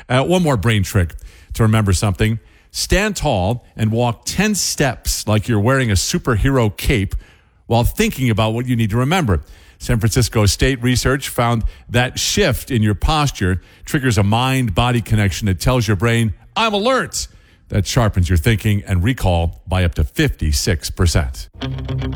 One more brain trick to remember something. Stand tall and walk 10 steps like you're wearing a superhero cape while thinking about what you need to remember. San Francisco State research found that shift in your posture triggers a mind-body connection that tells your brain, I'm alert. That sharpens your thinking and recall by up to 56%.